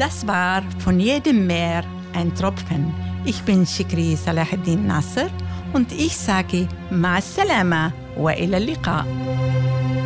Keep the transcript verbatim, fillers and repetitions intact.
Das war von jedem Meer ein Tropfen. Ich bin Shikri Salahuddin Nasser und ich sage Ma salama wa ila liqa.